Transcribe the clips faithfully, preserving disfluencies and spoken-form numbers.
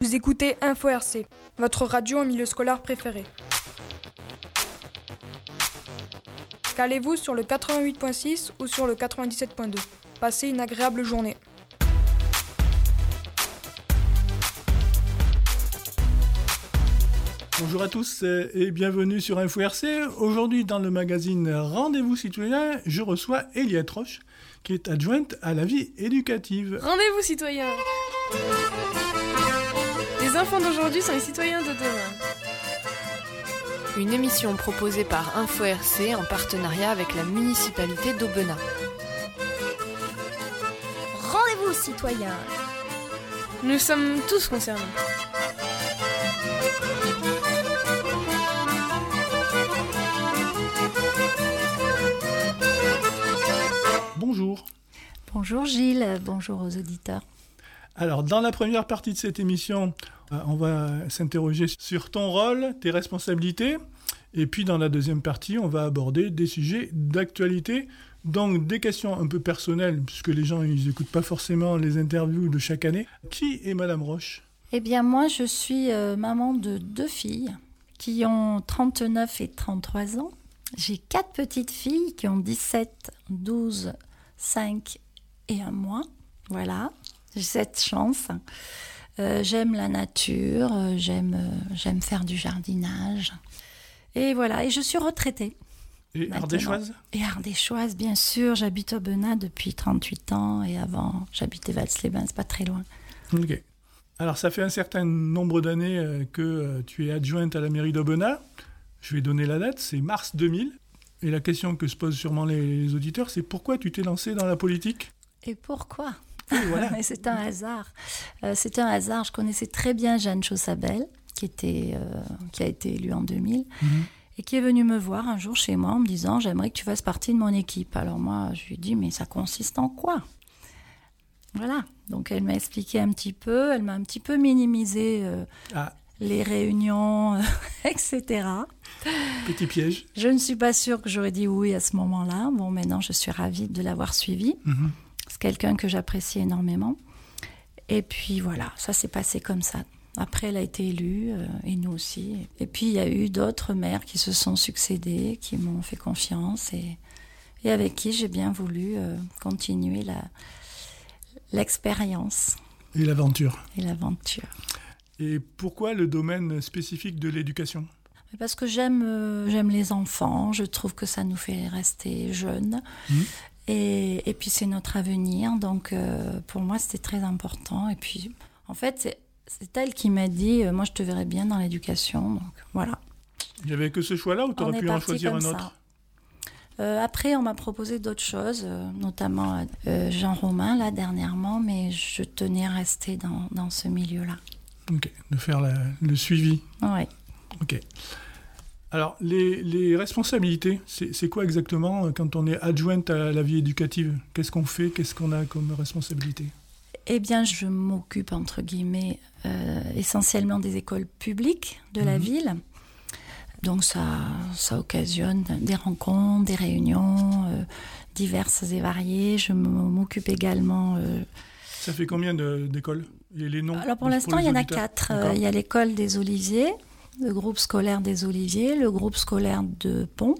Vous écoutez Info R C, votre radio en milieu scolaire préféré. Calez-vous sur le quatre-vingt-huit virgule six ou sur le quatre-vingt-dix-sept virgule deux. Passez une agréable journée. Bonjour à tous et bienvenue sur Info R C. Aujourd'hui, dans le magazine Rendez-vous citoyen, je reçois Eliette Roche, qui est adjointe à la vie éducative. Rendez-vous citoyen. Les enfants d'aujourd'hui sont les citoyens de demain. Une émission proposée par Info R C en partenariat avec la municipalité d'Aubenas. Rendez-vous citoyen. Nous sommes tous concernés. Bonjour. Bonjour Gilles, bonjour aux auditeurs. Alors, dans la première partie de cette émission, on va s'interroger sur ton rôle, tes responsabilités. Et puis, dans la deuxième partie, on va aborder des sujets d'actualité. Donc, des questions un peu personnelles, puisque les gens, ils n'écoutent pas forcément les interviews de chaque année. Qui est Madame Roche ? Eh bien, moi, je suis euh, maman de deux filles qui ont trente-neuf et trente-trois ans. J'ai quatre petites filles qui ont dix-sept, douze, cinq et un mois. Voilà, j'ai cette chance. Euh, j'aime la nature, euh, j'aime, euh, j'aime faire du jardinage. Et voilà, et je suis retraitée. Et maintenant. Ardéchoise ? Et ardéchoise, bien sûr. J'habite Aubenas depuis trente-huit ans et avant, j'habitais Vals-les-Bains, c'est pas très loin. Ok. Alors, ça fait un certain nombre d'années euh, que euh, tu es adjointe à la mairie d'Aubenas. Je vais donner la date, c'est mars deux mille. Et la question que se posent sûrement les auditeurs, c'est pourquoi tu t'es lancée dans la politique ? Et pourquoi ? Et voilà. C'est un hasard. Euh, c'est un hasard. Je connaissais très bien Jeanne Chaussabel, qui, était, euh, qui a été élue en deux mille, mm-hmm. et qui est venue me voir un jour chez moi en me disant « J'aimerais que tu fasses partie de mon équipe ». Alors moi, je lui ai dit « Mais ça consiste en quoi ?» Voilà. Donc elle m'a expliqué un petit peu, elle m'a un petit peu minimisé euh, ah. les réunions, euh, et cetera. Petit piège. Je ne suis pas sûre que j'aurais dit oui à ce moment-là. Bon, maintenant, je suis ravie de l'avoir suivi. Mm-hmm. C'est quelqu'un que j'apprécie énormément. Et puis, voilà, ça s'est passé comme ça. Après, elle a été élue, euh, et nous aussi. Et puis, il y a eu d'autres maires qui se sont succédés, qui m'ont fait confiance et, et avec qui j'ai bien voulu euh, continuer la, l'expérience. Et l'aventure. Et l'aventure. Et pourquoi le domaine spécifique de l'éducation ? Parce que j'aime, euh, j'aime les enfants, je trouve que ça nous fait rester jeunes. Mmh. Et, et puis c'est notre avenir, donc euh, pour moi c'était très important. Et puis en fait c'est, c'est elle qui m'a dit euh, moi je te verrais bien dans l'éducation, donc voilà. Il n'y avait que ce choix-là ou tu aurais pu en choisir un autre ? euh, Après on m'a proposé d'autres choses, euh, notamment euh, Jean Romain là dernièrement, mais je tenais à rester dans, dans ce milieu-là. Ok, de faire la, le suivi. Oui. Ok. Alors, les, les responsabilités, c'est, c'est quoi exactement quand on est adjointe à la vie éducative ? Qu'est-ce qu'on fait ? Qu'est-ce qu'on a comme responsabilité ? Eh bien, je m'occupe, entre guillemets, euh, essentiellement des écoles publiques de mmh. la ville. Donc, ça, ça occasionne des rencontres, des réunions euh, diverses et variées. Je m'occupe également... Euh, ça fait combien de, d'écoles ? Et les noms ? Alors, pour l'instant, pour il y en a quatre. Euh, il y a l'école des Oliviers, le groupe scolaire des Oliviers, le groupe scolaire de Pont,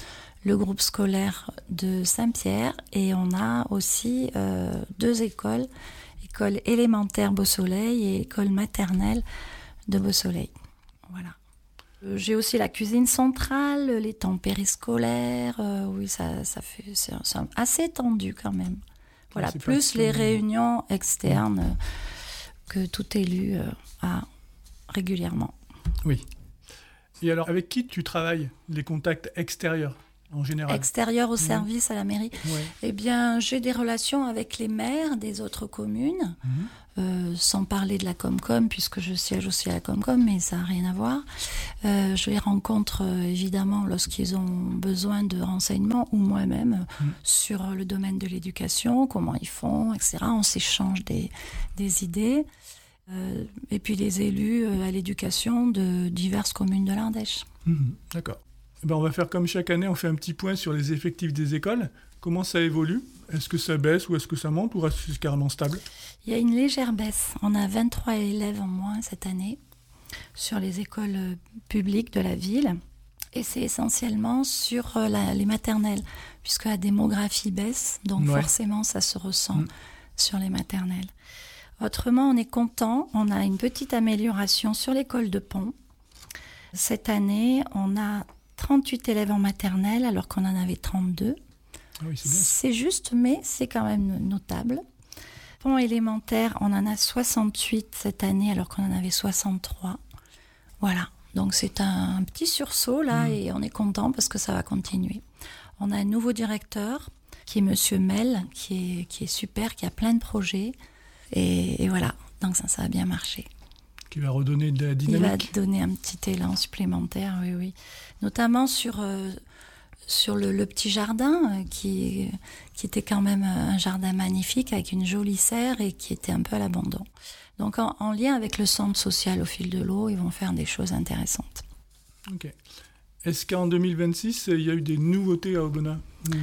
le groupe scolaire de Saint-Pierre, et on a aussi euh, deux écoles, école élémentaire Beau-Soleil et école maternelle de Beau-Soleil. Voilà. Euh, j'ai aussi la cuisine centrale, les temps périscolaires, euh, oui, ça, ça fait, c'est, c'est assez étendu quand même. Voilà, c'est plus les réunions externes euh, que tout élu euh, a régulièrement. Oui. Et alors, avec qui tu travailles, les contacts extérieurs, en général ? Extérieurs au mmh. service à la mairie ? Ouais. Eh bien, j'ai des relations avec les maires des autres communes, mmh. euh, sans parler de la Comcom, puisque je siège aussi à la Comcom, mais ça n'a rien à voir. Euh, je les rencontre, euh, évidemment, lorsqu'ils ont besoin de renseignements, ou moi-même, mmh. sur le domaine de l'éducation, comment ils font, et cetera. On s'échange des, des idées. Euh, et puis les élus euh, à l'éducation de diverses communes de l'Ardèche. Mmh, d'accord. Eh ben, on va faire comme chaque année, on fait un petit point sur les effectifs des écoles. Comment ça évolue ? Est-ce que ça baisse ou est-ce que ça monte ou reste carrément stable? Il y a une légère baisse. On a vingt-trois élèves en moins cette année sur les écoles publiques de la ville. Et c'est essentiellement sur la, les maternelles, puisque la démographie baisse, donc ouais. forcément ça se ressent mmh. sur les maternelles. Autrement, on est content. On a une petite amélioration sur l'école de Pont. Cette année, on a trente-huit élèves en maternelle alors qu'on en avait trente-deux. Ah oui, c'est bien. C'est juste, mais c'est quand même notable. Pont élémentaire, on en a soixante-huit cette année alors qu'on en avait soixante-trois. Voilà. Donc c'est un, un petit sursaut là mmh. et on est content parce que ça va continuer. On a un nouveau directeur qui est Monsieur Mel, qui est, qui est super, qui a plein de projets et, et voilà, donc ça, ça a bien marché. Qui va redonner de la dynamique. Il va donner un petit élan supplémentaire, oui, oui. Notamment sur, euh, sur le, le petit jardin euh, qui, qui était quand même un jardin magnifique avec une jolie serre et qui était un peu à l'abandon. Donc en, en lien avec le centre social au fil de l'eau, ils vont faire des choses intéressantes. Ok. Est-ce qu'en deux mille vingt-six, il y a eu des nouveautés à Obona?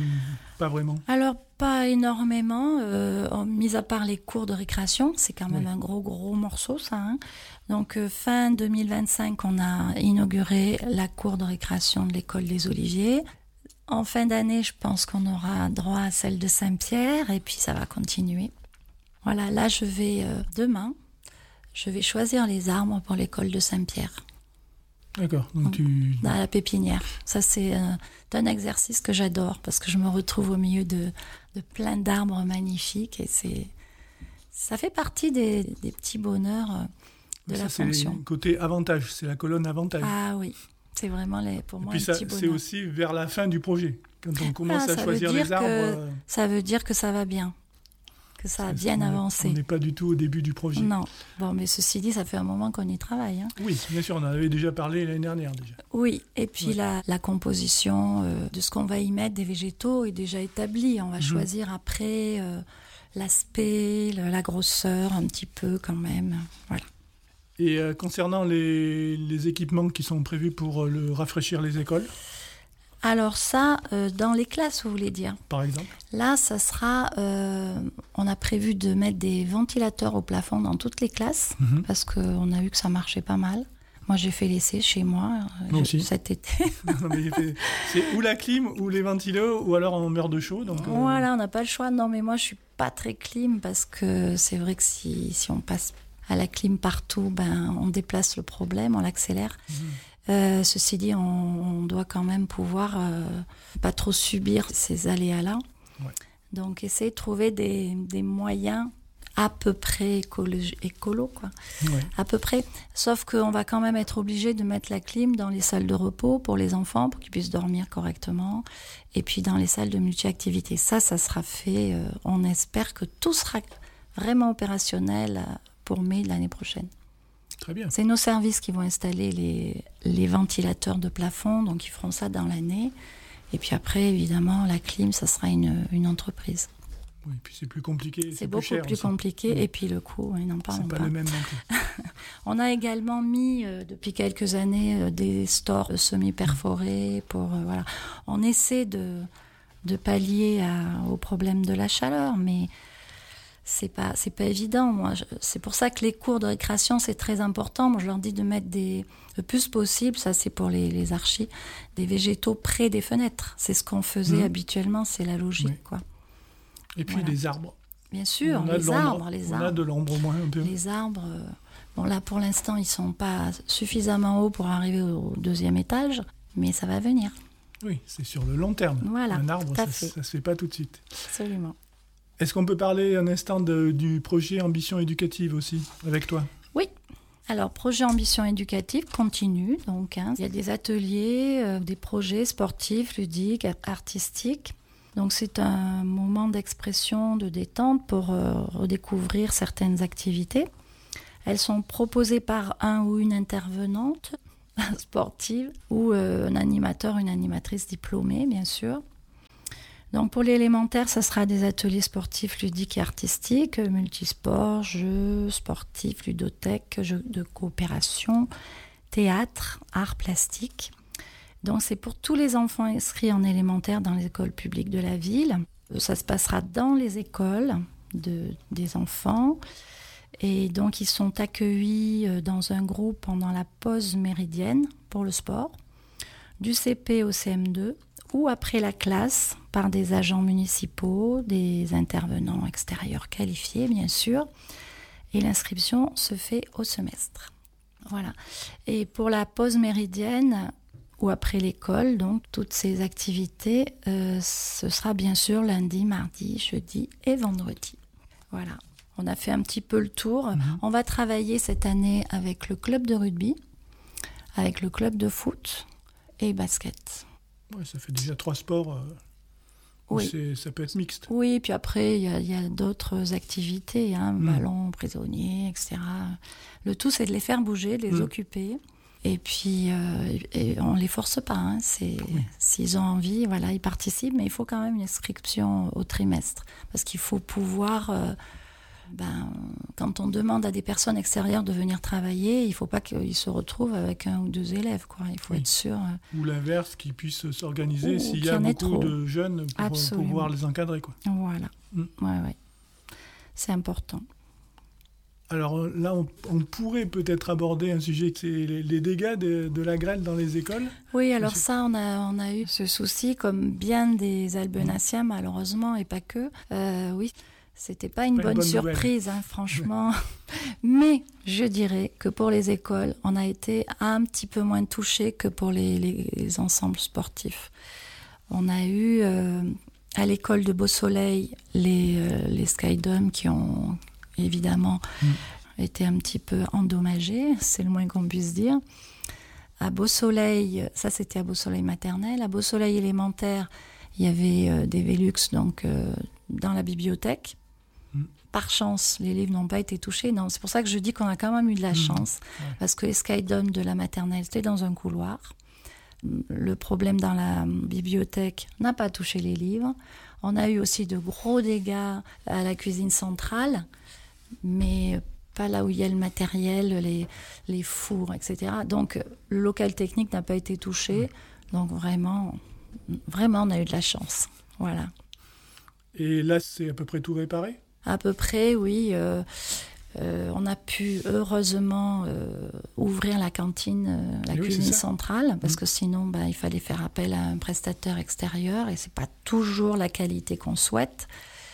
Pas vraiment. Alors, pas énormément, euh, mis à part les cours de récréation. C'est quand même oui. un gros, gros morceau, ça. Hein. Donc, euh, fin deux mille vingt-cinq, on a inauguré la cour de récréation de l'école des Oliviers. En fin d'année, je pense qu'on aura droit à celle de Saint-Pierre, et puis ça va continuer. Voilà, là, je vais, euh, demain, je vais choisir les arbres pour l'école de Saint-Pierre. D'accord, donc tu... Dans la pépinière. Ça, c'est un, un exercice que j'adore parce que je me retrouve au milieu de, de plein d'arbres magnifiques et c'est, ça fait partie des, des petits bonheurs de ça, la c'est fonction. C'est le côté avantage, c'est la colonne avantage. Ah oui, c'est vraiment les, pour et moi puis un ça, petit bonheur. C'est aussi vers la fin du projet, quand on commence ah, à choisir les arbres. Que, euh... Ça veut dire que ça va bien. Que ça a bien avancé. On n'est pas du tout au début du projet. Non. Bon, mais ceci dit, ça fait un moment qu'on y travaille. Hein. Oui, bien sûr, on en avait déjà parlé l'année dernière déjà. Oui, et puis ouais. la, la composition euh, de ce qu'on va y mettre des végétaux est déjà établie. On va mmh. choisir après euh, l'aspect, le, la grosseur, un petit peu quand même. Voilà. Et euh, concernant les, les équipements qui sont prévus pour euh, le, rafraîchir les écoles? Alors ça, euh, dans les classes, vous voulez dire? Par exemple? Là, ça sera... Euh, on a prévu de mettre des ventilateurs au plafond dans toutes les classes, mm-hmm. parce qu'on a vu que ça marchait pas mal. Moi, j'ai fait l'essai chez moi moi je, aussi. cet été. Non, mais c'est ou la clim, ou les ventilos, ou alors on meurt de chaud. Donc, euh... Voilà, on n'a pas le choix. Non, mais moi, je suis pas très clim, parce que c'est vrai que si, si on passe à la clim partout, ben, on déplace le problème, on l'accélère. Mm-hmm. Euh, ceci dit, on, on doit quand même pouvoir euh, pas trop subir ces aléas-là. Ouais. Donc, essayer de trouver des, des moyens à peu près écolo, écolo quoi. Ouais. À peu près. Sauf qu'on va quand même être obligé de mettre la clim dans les salles de repos pour les enfants, pour qu'ils puissent dormir correctement. Et puis dans les salles de multi-activités. Ça, ça sera fait. Euh, on espère que tout sera vraiment opérationnel pour mai de l'année prochaine. Très bien. C'est nos services qui vont installer les, les ventilateurs de plafond, donc ils feront ça dans l'année. Et puis après, évidemment, la clim, ça sera une, une entreprise. Oui, puis c'est plus compliqué. C'est, c'est beaucoup plus, cher plus aussi. compliqué, oui. Et puis le coût, oui, n'en parlons pas. C'est pas pas. le même non plus. On a également mis, euh, depuis quelques années, euh, des stores semi-perforés. Pour, euh, voilà. On essaie de, de pallier à, au problème de la chaleur, mais... C'est pas, c'est pas évident. Moi, je, c'est pour ça que les cours de récréation, c'est très important. Moi, je leur dis de mettre des, le plus possible, ça c'est pour les, les archis, des végétaux près des fenêtres. C'est ce qu'on faisait mmh. habituellement, c'est la logique. Oui. Quoi. Et puis voilà. les arbres. Bien sûr, les arbres, les arbres. On a de l'ombre au moins un peu. Les arbres, euh, bon là pour l'instant, ils sont pas suffisamment hauts pour arriver au deuxième étage, mais ça va venir. Oui, c'est sur le long terme. Voilà, un arbre, ça, fait. ça se fait pas tout de suite. Absolument. Est-ce qu'on peut parler un instant de, du projet Ambition éducative aussi, avec toi? Oui. Alors, projet Ambition éducative continue. Donc, hein, il y a des ateliers, euh, des projets sportifs, ludiques, artistiques. Donc, c'est un moment d'expression, de détente pour euh, redécouvrir certaines activités. Elles sont proposées par un ou une intervenante sportive ou euh, un animateur, une animatrice diplômée, bien sûr. Donc pour l'élémentaire, ça sera des ateliers sportifs, ludiques et artistiques, multisports, jeux sportifs, ludothèques, jeux de coopération, théâtre, arts plastiques. Donc c'est pour tous les enfants inscrits en élémentaire dans les écoles publiques de la ville. Ça se passera dans les écoles de, des enfants. Et donc, ils sont accueillis dans un groupe pendant la pause méridienne pour le sport, du C P au C M deux, ou après la classe par des agents municipaux, des intervenants extérieurs qualifiés, bien sûr. Et l'inscription se fait au semestre. Voilà. Et pour la pause méridienne, ou après l'école, donc toutes ces activités, euh, ce sera bien sûr lundi, mardi, jeudi et vendredi. Voilà. On a fait un petit peu le tour. Mmh. On va travailler cette année avec le club de rugby, avec le club de foot et basket. Ouais, ça fait déjà trois sports. Euh, oui. C'est, ça peut être mixte. Oui, puis après, il y, y a d'autres activités, hein, mmh. ballon, prisonnier, et cetera. Le tout, c'est de les faire bouger, de les mmh. occuper. Et puis, euh, et on ne les force pas. Hein. C'est, oui. S'ils ont envie, voilà, ils participent, mais il faut quand même une inscription au trimestre. Parce qu'il faut pouvoir... Euh, Ben, quand on demande à des personnes extérieures de venir travailler, il ne faut pas qu'ils se retrouvent avec un ou deux élèves, quoi. Il faut oui. être sûr. Ou l'inverse, qu'ils puissent s'organiser ou, s'il y a beaucoup trop. de jeunes pour Absolument. pouvoir les encadrer, quoi. Voilà. Mm. Ouais, ouais. C'est important. Alors là, on, on pourrait peut-être aborder un sujet, c'est les, les dégâts de, de la grêle dans les écoles. Oui, alors Monsieur... ça, on a, on a eu ce souci, comme bien des albenaciens, mm. malheureusement, et pas que. Euh, oui. C'était pas une, pas bonne, une bonne surprise, hein, franchement. Mais je dirais que pour les écoles, on a été un petit peu moins touchés que pour les, les, les ensembles sportifs. On a eu euh, à l'école de Beau-Soleil les, euh, les Skydomes qui ont évidemment mmh. été un petit peu endommagés, c'est le moins qu'on puisse dire. À Beau-Soleil, ça c'était à Beau-Soleil maternelle. À Beau-Soleil élémentaire, il y avait euh, des Vélux donc, euh, dans la bibliothèque. Par chance, les livres n'ont pas été touchés. Non, c'est pour ça que je dis qu'on a quand même eu de la mmh. chance. Ouais. Parce que les Skydomes de la maternelle, c'était dans un couloir. Le problème dans la bibliothèque n'a pas touché les livres. On a eu aussi de gros dégâts à la cuisine centrale, mais pas là où il y a le matériel, les, les fours, et cetera. Donc, le local technique n'a pas été touché. Mmh. Donc, vraiment, vraiment, on a eu de la chance. Voilà. Et là, c'est à peu près tout réparé ? À peu près, oui. Euh, euh, on a pu, heureusement, euh, ouvrir la cantine, euh, la oui, cuisine centrale, parce mmh. que sinon, bah, il fallait faire appel à un prestataire extérieur, et ce n'est pas toujours la qualité qu'on souhaite.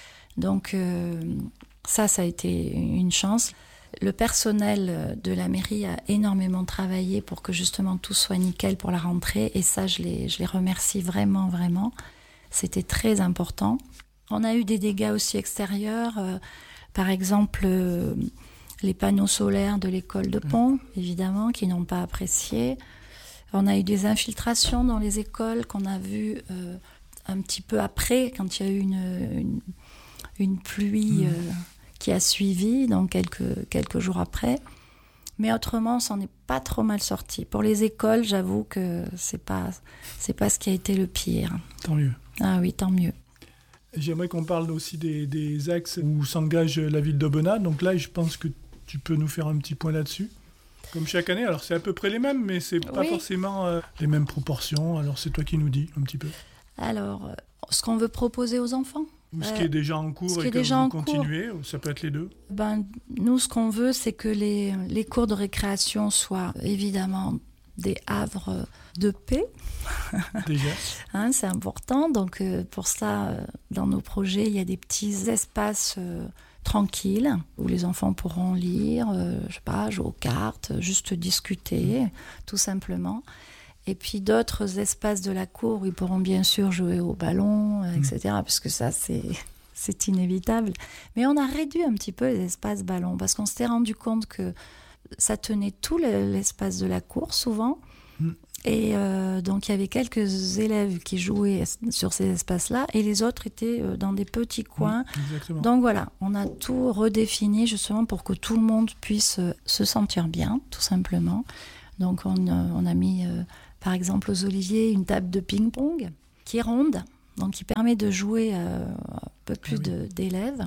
Donc, euh, ça, ça a été une chance. Le personnel de la mairie a énormément travaillé pour que, justement, tout soit nickel pour la rentrée, et ça, je les, je les remercie vraiment, vraiment. C'était très important. On a eu des dégâts aussi extérieurs, euh, par exemple euh, les panneaux solaires de l'école de Pont, évidemment, qui n'ont pas apprécié. On a eu des infiltrations dans les écoles qu'on a vues euh, un petit peu après, quand il y a eu une, une, une pluie euh, qui a suivi, donc quelques, quelques jours après. Mais autrement, on s'en est pas trop mal sorti. Pour les écoles, j'avoue que c'est pas, c'est pas ce qui a été le pire. Tant mieux. Ah oui, tant mieux. J'aimerais qu'on parle aussi des, des axes où s'engage la ville d'Aubenas. Donc là, je pense que tu peux nous faire un petit point là-dessus. Comme chaque année, alors c'est à peu près les mêmes, mais c'est pas oui. forcément euh, les mêmes proportions. Alors c'est toi qui nous dis un petit peu. Alors, euh, ce qu'on veut proposer aux enfants. Ou ce euh, qui est déjà en cours et que vous continuez, cours. Ça peut être les deux. Ben, nous, ce qu'on veut, c'est que les, les cours de récréation soient évidemment des havres de paix. Déjà. hein, c'est important. Donc, euh, pour ça, euh, dans nos projets, il y a des petits espaces euh, tranquilles où les enfants pourront lire, euh, je sais pas, jouer aux cartes, juste discuter, mmh. tout simplement. Et puis d'autres espaces de la cour où ils pourront bien sûr jouer au ballon, euh, mmh. et cetera. Parce que ça, c'est, c'est inévitable. Mais on a réduit un petit peu les espaces ballon parce qu'on s'était rendu compte que ça tenait tout l'espace de la cour, souvent. Mmh. Et euh, donc, il y avait quelques élèves qui jouaient sur ces espaces-là et les autres étaient dans des petits coins. Mmh, donc, voilà, on a tout redéfini justement pour que tout le monde puisse se sentir bien, tout simplement. Donc, on, on a mis, euh, par exemple, aux Oliviers, une table de ping-pong qui est ronde, donc qui permet de jouer euh, un peu plus ah oui. de, d'élèves.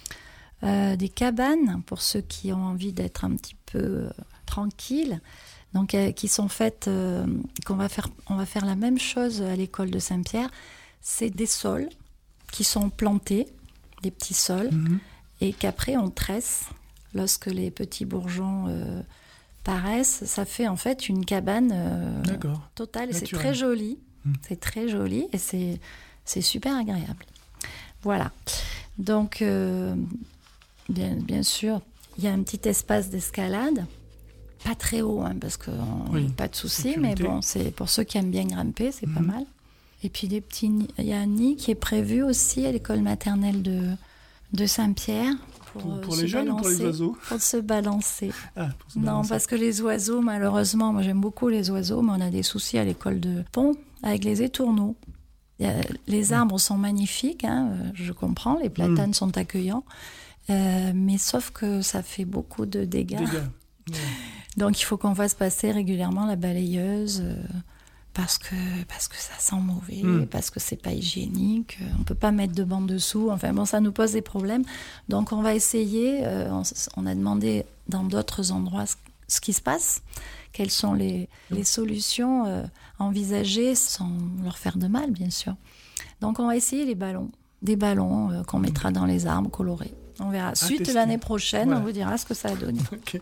Euh, des cabanes pour ceux qui ont envie d'être un petit peu euh, tranquilles, donc euh, qui sont faites, euh, qu'on va faire, on va faire la même chose à l'école de Saint-Pierre. C'est des sols qui sont plantés, des petits sols, Mhm. et qu'après on tresse. Lorsque les petits bourgeons euh, paraissent, ça fait en fait une cabane euh, D'accord. totale. Et c'est Naturel. très joli. Mhm. C'est très joli et c'est, c'est super agréable. Voilà. Donc, euh, bien, bien sûr, il y a un petit espace d'escalade. Pas très haut, hein, parce que on- Oui, pas de souci, sécurité. mais bon, c'est pour ceux qui aiment bien grimper, c'est pas Mhm. mal. Et puis des petits, nids- il y a un nid qui est prévu aussi à l'école maternelle de, de Saint-Pierre pour, Pour, euh, pour se les jeunes ou pour les balancer, oiseaux? pour se balancer. Ah, pour se Non, balancer. parce que les oiseaux, malheureusement, moi j'aime beaucoup les oiseaux, mais on a des soucis à l'école de Pont avec les étourneaux. Il y a- Les arbres sont magnifiques, hein, euh, je comprends, les platanes sont accueillants, euh, mais sauf que ça fait beaucoup de dégâts. Dégâts. Ouais. Donc il faut qu'on fasse passer régulièrement la balayeuse euh, parce que, parce que ça sent mauvais, Mm. parce que c'est pas hygiénique, euh, on peut pas mettre de bande dessous, enfin bon, ça nous pose des problèmes. Donc on va essayer, euh, on, s- on a demandé dans d'autres endroits ce, ce qui se passe, quelles sont les, les solutions euh, envisagées sans leur faire de mal, bien sûr. Donc on va essayer les ballons, des ballons euh, qu'on mettra dans les arbres colorés. On verra. Suite tester. l'année prochaine, Voilà. on vous dira ce que ça a donné. Ok.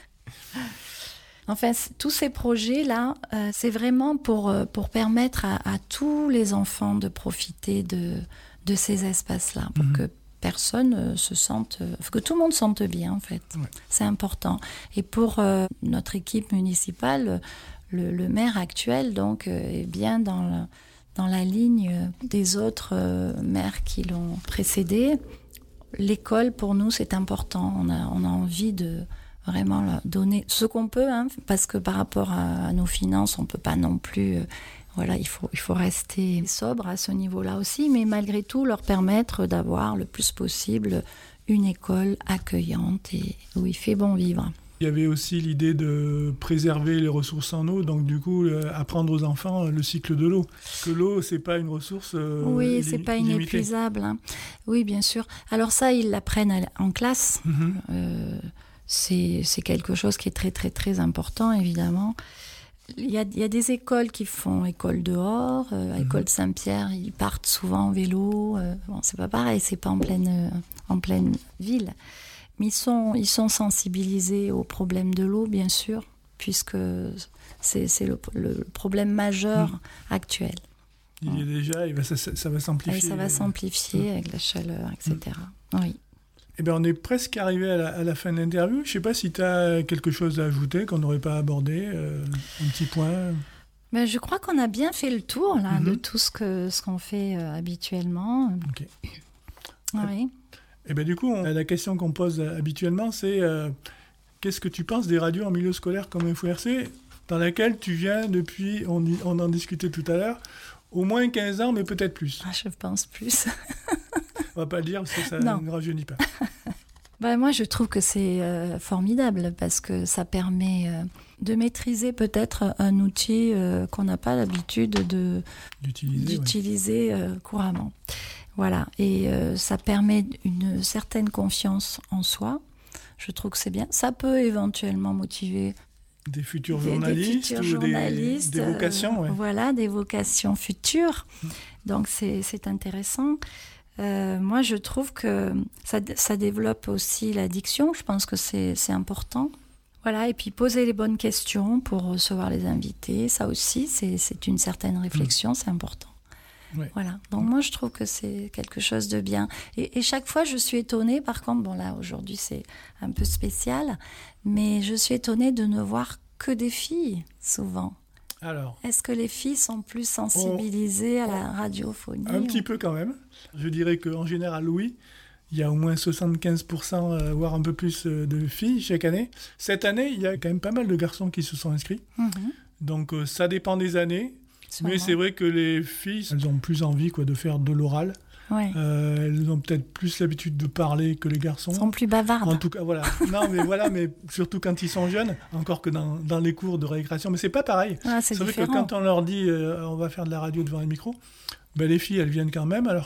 Enfin, c- tous ces projets-là, euh, c'est vraiment pour, euh, pour permettre à, à tous les enfants de profiter de, de ces espaces-là, pour Mhm. que personne euh, se sente... euh, que tout le monde se sente bien, en fait. Ouais. C'est important. Et pour euh, notre équipe municipale, le, le maire actuel, donc, euh, est bien dans, le- dans la ligne des autres euh, maires qui l'ont précédé. L'école, pour nous, c'est important. On a, on a envie de vraiment leur donner ce qu'on peut, hein, parce que par rapport à, à nos finances, on ne peut pas non plus... euh, voilà, il faut, il faut rester sobre à ce niveau-là aussi, mais malgré tout, leur permettre d'avoir le plus possible une école accueillante et où il fait bon vivre. Il y avait aussi l'idée de préserver les ressources en eau, donc du coup, euh, apprendre aux enfants euh, le cycle de l'eau. Que l'eau, c'est pas une ressource euh, Oui, illi- c'est pas illimitée. inépuisable, hein. Oui, bien sûr. Alors ça, ils l'apprennent à- en classe. Mhm. Euh, c'est, c'est quelque chose qui est très, très, très important, évidemment. Il y a, il y a des écoles qui font école dehors. Euh, à l'école de Saint-Pierre, ils partent souvent en vélo. Euh, bon, c'est pas pareil, c'est pas en pleine, euh, en pleine ville. Mais ils sont, ils sont sensibilisés au problème de l'eau, bien sûr, puisque c'est, c'est le, le problème majeur Mhm. actuel. Il y est déjà, et ben ça, ça- ça va Et s'amplifier. ça va s'amplifier avec la chaleur, et cetera. Oui. Eh ben, on est presque arrivé à la, à la fin de l'interview. Je sais pas si tu as quelque chose à ajouter qu'on n'aurait pas abordé, euh, un petit point. Ben, je crois qu'on a bien fait le tour là, Mhm. de tout ce, que, ce qu'on fait euh, habituellement. Ok. Oui. Et ben du coup, on- la question qu'on pose euh, habituellement, c'est euh, qu'est-ce que tu penses des radios en milieu scolaire comme F O R C, dans laquelle tu viens depuis, on, y- on en discutait tout à l'heure, au moins quinze ans, mais peut-être plus. Ah, je pense plus. On va pas le dire parce que ça Non. ne rajeunit pas. Ben, moi, je trouve que c'est euh, formidable parce que ça permet euh, de maîtriser peut-être un outil euh, qu'on n'a pas l'habitude de, D'utiliser. ouais. d'utiliser euh, couramment. Voilà, et euh, ça permet une certaine confiance en soi. Je trouve que c'est bien. Ça peut éventuellement motiver Des futurs des, des journalistes futurs ou des- journalistes, des, vocations. euh, ouais. voilà, des vocations futures. Donc c'est, c'est intéressant. Euh, moi, je trouve que ça, ça développe aussi la diction. Je pense que c'est, c'est important. Voilà, et puis poser les bonnes questions pour recevoir les invités, ça aussi, c'est, c'est une certaine réflexion, c'est important. Ouais. Voilà, donc moi je trouve que c'est quelque chose de bien. Et, et chaque fois je suis étonnée, par contre, bon là aujourd'hui c'est un peu spécial, mais je suis étonnée de ne voir que des filles souvent. Alors, Est-ce que les filles sont plus sensibilisées à la radiophonie un ou- petit peu quand même. Je dirais qu'en général, oui. Il y a au moins soixante-quinze pour cent, euh, voire un peu plus euh, de filles chaque année. Cette année, il y a quand même pas mal de garçons qui se sont inscrits. Mhm, Donc euh, ça dépend des années. sûrement. Mais c'est vrai que les filles, elles ont plus envie quoi, de faire de l'oral. Ouais. Euh, elles ont peut-être plus l'habitude de parler que les garçons. Elles sont plus bavardes. En tout cas, voilà. Non, mais voilà, mais surtout quand ils sont jeunes, encore que dans, dans les cours de récréation. Mais c'est pas pareil. Ah, c'est C'est vrai que différent. quand on leur dit euh, on va faire de la radio devant un micro, ben, les filles, elles viennent quand même. Alors